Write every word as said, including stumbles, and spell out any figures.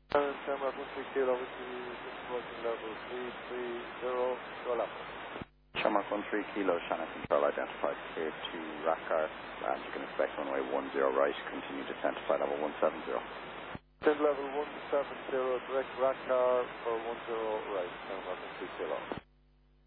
And Shamrock one three kilo, which is approaching level three three zero, go left. Shamrock one three kilo, Shannon Control identified, clear to Rakkar, and you can expect runway one zero right, continue descent to flight level one seven zero. Descent level one seven zero, direct Rakkar for one zero right, Shamrock one three kilo.